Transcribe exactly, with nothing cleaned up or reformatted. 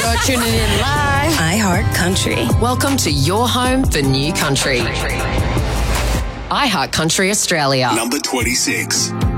You're tuning in live. iHeart Country. Welcome to your home for new country. iHeart Country Australia. Number twenty-six.